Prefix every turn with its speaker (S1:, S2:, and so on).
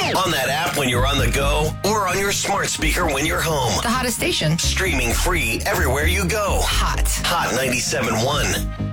S1: On that app when you're on the go, or on your smart speaker when you're home.
S2: The hottest station.
S1: Streaming free everywhere you go.
S2: Hot.
S1: Hot 97.1.